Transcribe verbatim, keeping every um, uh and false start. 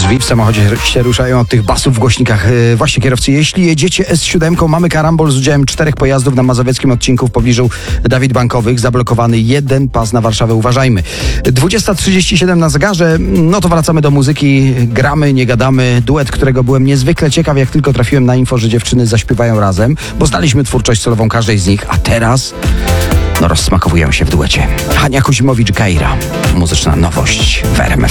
Drzwi w samochodzie się ruszają od tych basów w głośnikach. Yy, właśnie kierowcy, jeśli jedziecie S siedem, mamy karambol z udziałem czterech pojazdów na mazowieckim odcinku w pobliżu Dawid Bankowych. Zablokowany jeden pas na Warszawę. Uważajmy. dwudziesta trzydzieści siedem na zegarze. No to wracamy do muzyki. Gramy, nie gadamy. Duet, którego byłem niezwykle ciekaw, jak tylko trafiłem na info, że dziewczyny zaśpiewają razem, bo znaliśmy twórczość solową każdej z nich, a teraz no rozsmakowują się w duecie. Hania Kuzimowicz-Gajra. Muzyczna nowość w R M F.